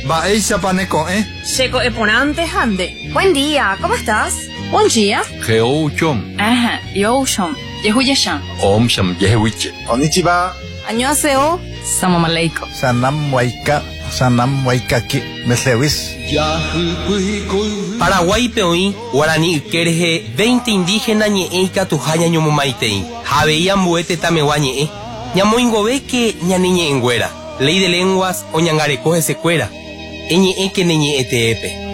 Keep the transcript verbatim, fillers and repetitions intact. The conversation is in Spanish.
Baeisha paneko, ¿eh? Checo eponante hande. Buen día, ¿cómo estás? Buen día. Geouchom. Ajá, yoshom. Yehuyashan. Om sham yehuiche. Konnichiwa. Annyeonghaseyo. Salam aleikum. Sanam waika, sanam waikaki, mesewis. Paraguay peoí, guaraní kerje, veinte indígenas ñeeika tujaña ñomomaitei. Javeía muete tamewa ñee. Ñamoingove que ñaniñe engüera. Ley de lenguas o ñangarecoge secuera. Eñe que neñe eteepe.